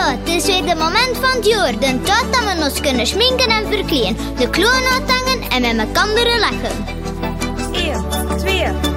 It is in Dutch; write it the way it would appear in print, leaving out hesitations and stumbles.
het is weer het moment van het jaar. De tijd dat we ons kunnen schminken en verkleden. De kloon uithangen en met elkaar lachen. 1, 2...